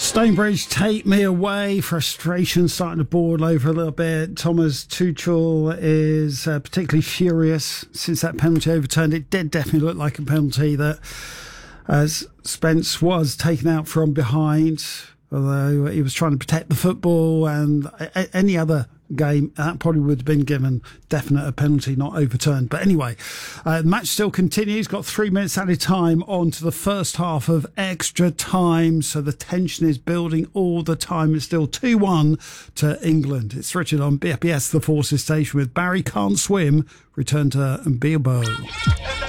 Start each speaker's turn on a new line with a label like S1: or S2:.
S1: Stonebridge, Take Me Away. Frustration starting to boil over a little bit. Thomas Tuchel is particularly furious since that penalty overturned. It did definitely look like a penalty that Spence was taken out from behind, although he was trying to protect the football, and any other game that probably would have been given definite a penalty, not overturned. But anyway, the match still continues. Got 3 minutes at a time on to the first half of extra time, so the tension is building all the time. It's still 2-1 to England. It's Richard on BFBS, the Forces Station, with Barry Can't Swim return to Bilbao.